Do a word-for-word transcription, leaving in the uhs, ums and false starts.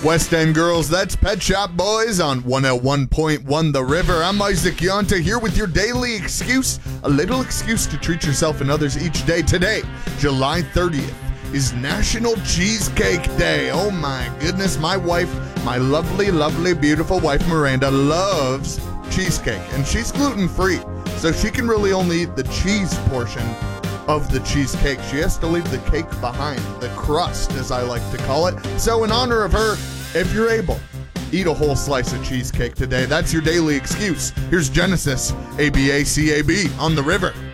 West End Girls, that's Pet Shop Boys on one oh one point one The River. I'm Isaac Yonta here with your daily excuse, a little excuse to treat yourself and others each day. Today, July thirtieth, is National Cheesecake Day. Oh my goodness, my wife, my lovely, lovely, beautiful wife Miranda loves cheesecake, and she's gluten-free, so she can really only eat the cheese portion of the cheesecake. She has to leave the cake behind, the crust as I like to call it. So in honor of her, if you're able, eat a whole slice of cheesecake today. That's your daily excuse. Here's Genesis, A B A C A B on The River.